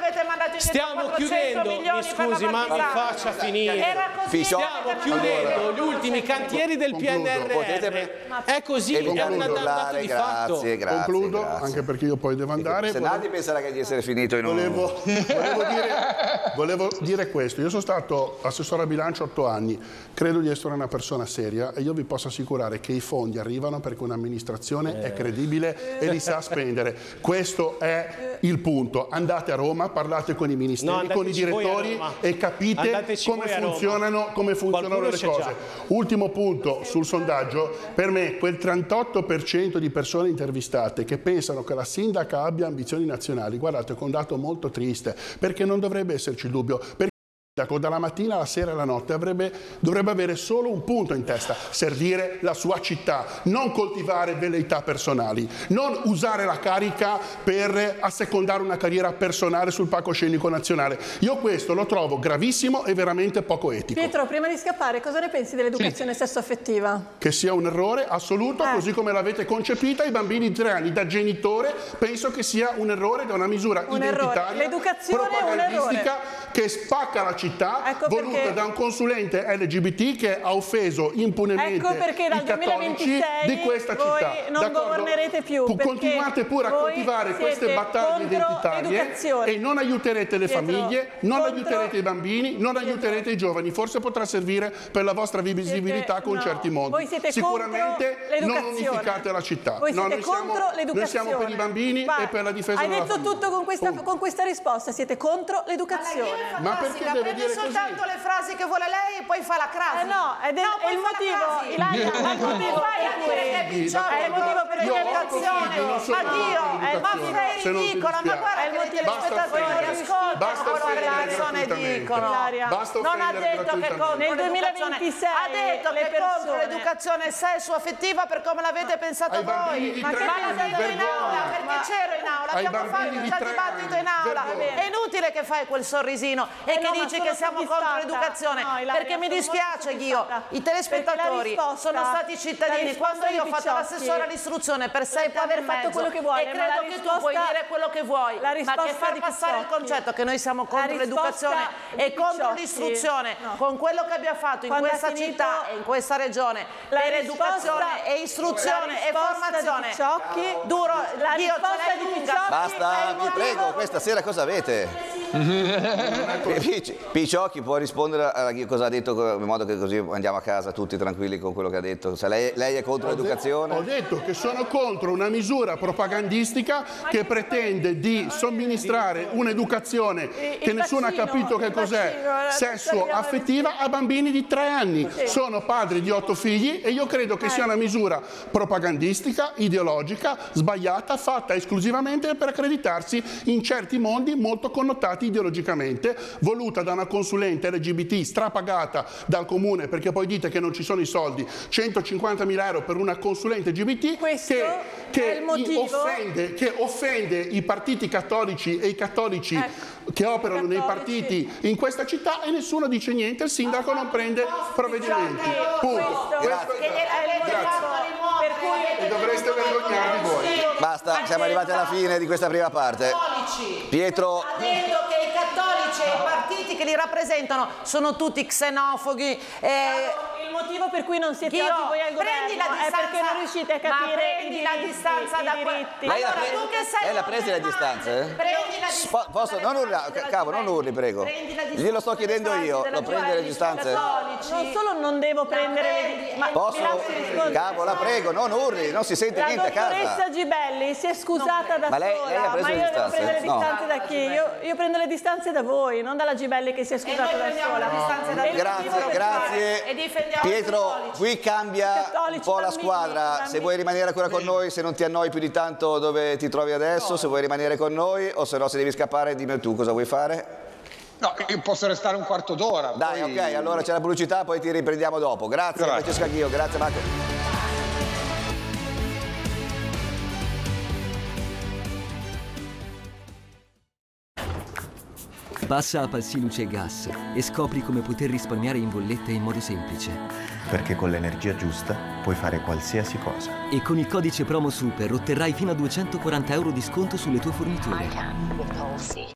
avete mandato indietro Stiamo 400 chiudendo, mi milioni per scusi, la ma mi partigiana. faccia finire. Era così. Stiamo chiudendo gli ultimi cantieri del PNRR. È così, è una dato di fatto. Grazie, Concludo, grazie. anche perché io poi devo andare. Se Nadi penserà di essere finito in un... Volevo dire questo, io sono stato assessore a bilancio 8 anni, credo di essere una persona seria e io vi posso assicurare che i fondi arrivano perché un'amministrazione è credibile e li sa spendere. Questo è il punto. Andate a Roma, parlate con i ministeri, con i direttori e capite come funzionano le cose. Ultimo punto sul sondaggio, per me quel 38% di persone intervistate che pensano che la sindaca abbia ambizioni nazionali, guardate, è un dato molto triste, perché non dovrebbe esserci il dubbio. Dalla mattina alla sera e alla notte dovrebbe avere solo un punto in testa: servire la sua città, non coltivare velleità personali, non usare la carica per assecondare una carriera personale sul palcoscenico nazionale. Io questo lo trovo gravissimo e veramente poco etico. Pietro, prima di scappare, cosa ne pensi dell'educazione sessuaffettiva? Che sia un errore assoluto, così come l'avete concepita. I bambini di 3 anni, da genitore, penso che sia un errore, da una misura identitaria, propagandistica, che spacca la città, voluta da un consulente LGBT che ha offeso impunemente i cattolici di questa città. Non governerete più. Continuate pure a coltivare queste battaglie identitarie e non aiuterete le famiglie, non aiuterete i bambini, non aiuterete i giovani. Forse potrà servire per la vostra visibilità con certi modi. Sicuramente non unificate la città. Voi siete contro l'educazione. Noi siamo per i bambini e per la difesa della famiglia. Hai detto tutto con questa risposta, siete contro l'educazione. Ma perché deve dire soltanto le frasi che vuole lei e poi fa la crasi. È il motivo. È il motivo per l'educazione. Ma Dio, ma sei ridicola, ma guarda che i telespettatori non ascoltano quello che le persone dicono. Non ha detto che contro nel 2026 ha detto che contro l'educazione sessuo-affettiva per come l'avete pensata voi. Ma l'ha detto in aula, perché c'ero in aula, abbiamo fatto già il dibattito in aula. È inutile che fai quel sorrisino e che dici che siamo contro l'educazione, perché mi dispiace, Ghio, i telespettatori sono stati cittadini. Quando io ho fatto l'assessore all'istruzione per 7 anni e mezzo, e credo che tu puoi dire quello che vuoi, ma che far passare il concetto che noi siamo contro l'educazione e contro l'istruzione, con quello che abbiamo fatto in questa città e in questa regione per educazione e istruzione e formazione, duro, Dio ce l'hai lunga. Basta, vi prego, questa sera cosa avete? Picciocchi può rispondere a cosa ha detto, in modo che così andiamo a casa tutti tranquilli con quello che ha detto. Se lei è contro l'educazione? Ho detto che sono contro una misura propagandistica che pretende di somministrare un'educazione che nessuno ha capito che cos'è, sesso affettiva, a bambini di 3 anni. Sono padri di 8 figli e io credo che sia una misura propagandistica, ideologica, sbagliata, fatta esclusivamente per accreditarsi in certi mondi molto connotati ideologicamente, voluta da una consulente LGBT strapagata dal comune, perché poi dite che non ci sono i soldi, 150.000 euro per una consulente LGBT che offende i partiti cattolici e i cattolici che operano nei partiti in questa città e nessuno dice niente, il sindaco non prende provvedimenti. Punto. Grazie. E dovreste vergognarvi voi. Basta, siamo arrivati alla fine di questa prima parte. Pietro. Ha detto che i cattolici e i partiti che li rappresentano sono tutti xenofobi. Il motivo per cui non siete oggi voi al governo è perché non riuscite a capire i diritti. Allora, tu che sei... Lei l'ha presa le distanze? Prendi la distanza. Posso? Non urlare, cavolo, non urli, prego. Glielo sto chiedendo io, lo prendi le distanze? Non solo non devo prendere le distanze, posso? Cavolo, prego, non urli, non si sente niente a casa. La dottoressa Gibelli si è scusata da sola, lei ha preso ma io le devo distanze? prendere le distanze da chi? Io prendo le distanze da voi, non dalla Gibelli che si è scusata da sola. Grazie. Pietro, qui cambia un po' la squadra. Se vuoi rimanere ancora con noi, se non ti annoi più di tanto dove ti trovi adesso, se vuoi rimanere con noi o se no se devi scappare dimmi tu cosa vuoi fare. No, io posso restare un quarto d'ora. Dai, ok, allora c'è la pubblicità, poi ti riprendiamo dopo. Grazie Francesca Ghio, grazie Marco. Passa a Palsi Luce e Gas e scopri come poter risparmiare in bolletta in modo semplice. Perché con l'energia giusta puoi fare qualsiasi cosa. E con il codice promo SUPER otterrai fino a 240 euro di sconto sulle tue forniture.